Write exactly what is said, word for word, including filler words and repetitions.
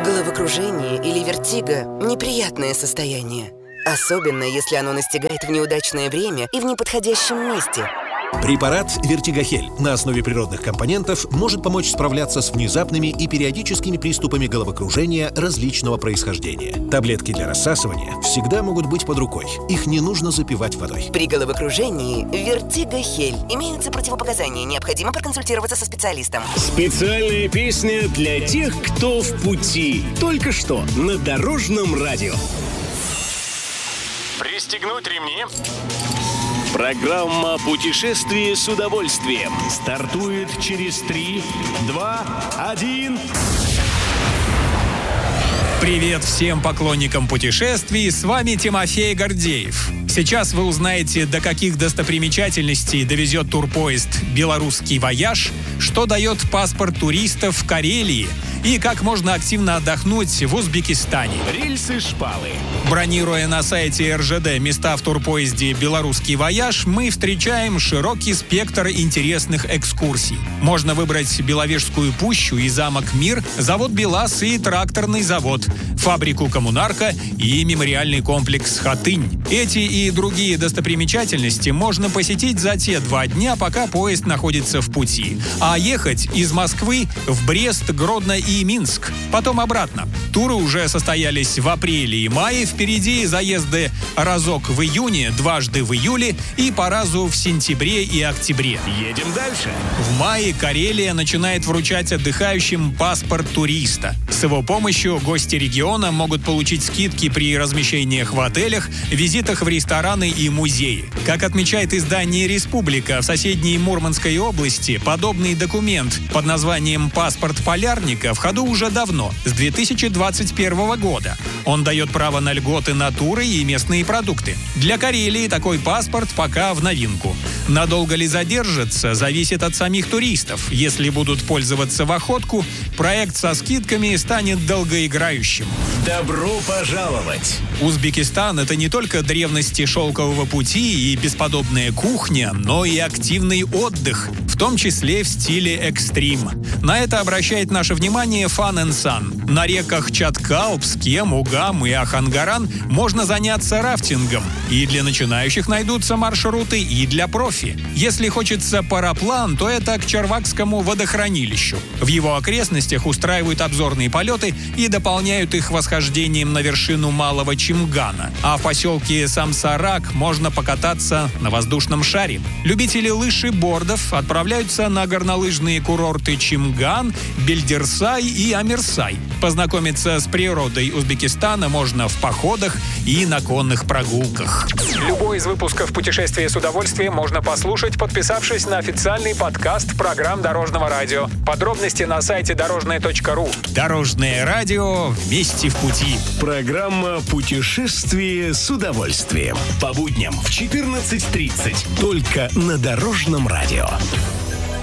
Головокружение или вертиго – неприятное состояние. Особенно, если оно настигает в неудачное время и в неподходящем месте. Препарат «Вертигохель» на основе природных компонентов может помочь справляться с внезапными и периодическими приступами головокружения различного происхождения. Таблетки для рассасывания всегда могут быть под рукой. Их не нужно запивать водой. При головокружении «Вертигохель» имеются противопоказания. Необходимо проконсультироваться со специалистом. Специальная песня для тех, кто в пути. Только что на Дорожном радио. Пристегнуть ремни. Программа «Путешествие с удовольствием» Стартует через три, два, один. Привет всем поклонникам путешествий, с вами Тимофей Гордеев. Сейчас вы узнаете, до каких достопримечательностей довезет турпоезд «Белорусский вояж», что дает паспорт туристов в Карелии и как можно активно отдохнуть в Узбекистане. Рельсы-шпалы. Бронируя на сайте эр жэ дэ места в турпоезде «Белорусский вояж», мы встречаем широкий спектр интересных экскурсий. Можно выбрать Беловежскую пущу и замок Мир, завод «БелАЗ» и тракторный завод, фабрику «Коммунарка» и мемориальный комплекс «Хатынь». Эти и другие достопримечательности можно посетить за те два дня, пока поезд находится в пути. А ехать из Москвы в Брест, Гродно и Минск, потом обратно. Туры уже состоялись в апреле и мае, впереди заезды разок в июне, дважды в июле и по разу в сентябре и октябре. Едем дальше. В мае Карелия начинает вручать отдыхающим паспорт туриста. С его помощью гости региона могут получить скидки при размещениях в отелях, визитах в рестораны и музеи. Как отмечает издание «Республика», в соседней Мурманской области подобный документ под названием «Паспорт полярника» в ходу уже давно, с две тысячи двадцать первого года. Он дает право на льготы на туры и местные продукты. Для Карелии такой паспорт пока в новинку. Надолго ли задержится, зависит от самих туристов. Если будут пользоваться в охотку, проект со скидками станет долгоиграющим. Добро пожаловать! Узбекистан – это не только древности шелкового пути и бесподобная кухня, но и активный отдых, в том числе в стиле экстрим. На это обращает наше внимание Fun and Sun. На реках Чаткалп, Скем, Угам и Ахангаран можно заняться рафтингом. И для начинающих найдутся маршруты, и для профи. Если хочется параплан, то это к Чарвакскому водохранилищу. В его окрестностях устраивают обзорные полеты и дополняют их восхождением на вершину Малого Чимгана. А в поселке Самсарак можно покататься на воздушном шаре. Любители лыж и бордов отправляются на горнолыжные курорты Чимган, Бельдерсай и Амирсай. Познакомиться с природой Узбекистана можно в походах и на конных прогулках. Любой из выпусков «Путешествия с удовольствием» можно послушать, подписавшись на официальный подкаст программ Дорожного радио. Подробности на сайте дорожное точка ру. Дорожное радио, вместе в пути. Программа «Путешествие с удовольствием». По будням в четырнадцать тридцать. Только на Дорожном радио.